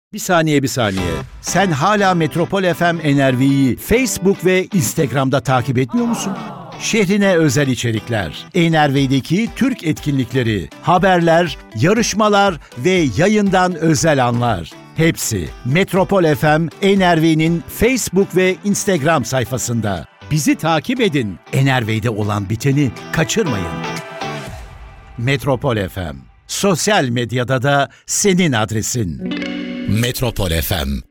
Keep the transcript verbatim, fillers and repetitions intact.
Bir saniye bir saniye. Sen hala Metropol F M N R V'yi Facebook ve Instagram'da takip etmiyor musun? Şehrine özel içerikler, N R V'deki Türk etkinlikleri, haberler, yarışmalar ve yayından özel anlar. Hepsi Metropol F M N R V'nin Facebook ve Instagram sayfasında. Bizi takip edin. N R V'de olan biteni kaçırmayın. Metropol F M. Sosyal medyada da senin adresin. Metropol F M.